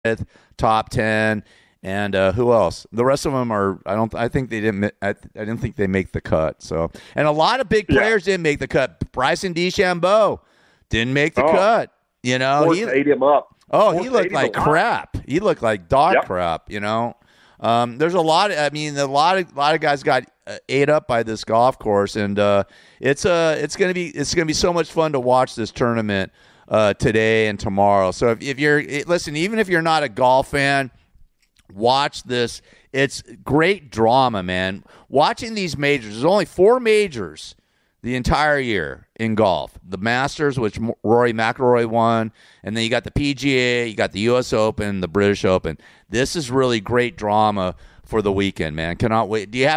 top 10. And who else? The rest of them are. I think they didn't. I didn't think they make the cut. So, and a lot of big players didn't make the cut. Bryson DeChambeau didn't make the cut. You know, he ate him up. Oh, he looked like crap. He looked like dog crap. You know, there's a lot. A lot of guys got ate up by this golf course, and it's gonna be so much fun to watch this tournament today and tomorrow. So if you're even if you're not a golf fan, watch this. It's great drama, man. Watching these majors. There's only 4 majors the entire year in golf. The Masters, which Rory McIlroy won, and then you got the PGA, you got the U.S. Open, the British Open. This is really great drama for the weekend, man. Cannot wait. Do you have